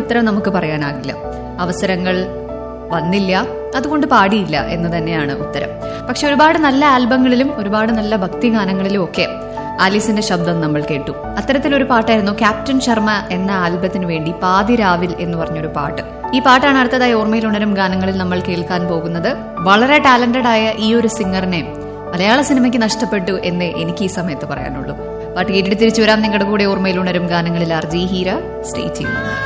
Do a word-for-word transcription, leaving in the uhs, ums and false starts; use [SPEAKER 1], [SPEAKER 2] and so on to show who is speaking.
[SPEAKER 1] ഉത്തരം നമുക്ക് പറയാനാകില്ല. അവസരങ്ങൾ വന്നില്ല, അതുകൊണ്ട് പാടിയില്ല എന്ന് തന്നെയാണ് ഉത്തരം. പക്ഷെ ഒരുപാട് നല്ല ആൽബങ്ങളിലും ഒരുപാട് നല്ല ഭക്തിഗാനങ്ങളിലും ഒക്കെ ആലീസിന്റെ ശബ്ദം നമ്മൾ കേട്ടു. അത്തരത്തിലൊരു പാട്ടായിരുന്നു ക്യാപ്റ്റൻ ശർമ്മ എന്ന ആൽബത്തിന് വേണ്ടി പാതിരാവിൽ എന്ന് പറഞ്ഞൊരു പാട്ട്. ഈ പാട്ടാണ് അടുത്തതായി ഓർമ്മയിൽ ഉണരും ഗാനങ്ങളിൽ നമ്മൾ കേൾക്കാൻ പോകുന്നത്. വളരെ ടാലന്റഡ് ആയ ഈ ഒരു സിംഗറിനെ മലയാള സിനിമയ്ക്ക് നഷ്ടപ്പെട്ടു എന്ന് എനിക്ക് ഈ സമയത്ത് പറയാനുള്ളൂ. പാട്ട് കേട്ടിട്ട് തിരിച്ചു വരാം നിങ്ങളുടെ കൂടെ ഓർമ്മയിൽ ഉണരും ഗാനങ്ങളിൽ. R G Heera. Stay tuned.